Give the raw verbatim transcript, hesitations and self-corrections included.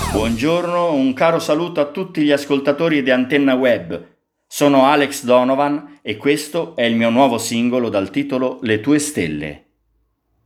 Buongiorno, un caro saluto a tutti gli ascoltatori di Antenna Web. Sono Alex Donovan e questo è il mio nuovo singolo dal titolo Le tue stelle.